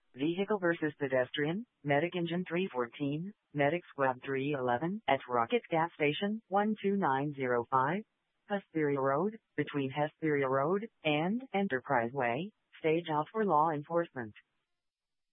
Vehicle versus pedestrian, Medic Engine 314, Medic Squad 311, at Rocket Gas Station, 12905. Hesperia Road, between Hesperia Road and Enterprise Way, stage out for law enforcement.